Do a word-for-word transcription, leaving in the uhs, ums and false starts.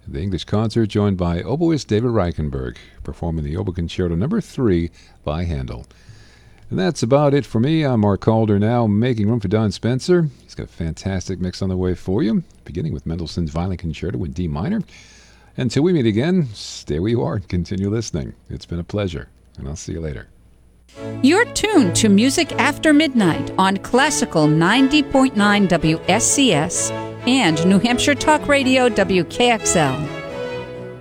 The English concert joined by oboist David Reichenberg, performing the Oboe Concerto number three by Handel. And that's about it for me. I'm Mark Calder now, making room for Don Spencer. He's got a fantastic mix on the way for you, beginning with Mendelssohn's Violin Concerto in D minor. Until we meet again, stay where you are and continue listening. It's been a pleasure, and I'll see you later. You're tuned to Music After Midnight on Classical ninety point nine W S C S and New Hampshire Talk Radio W K X L.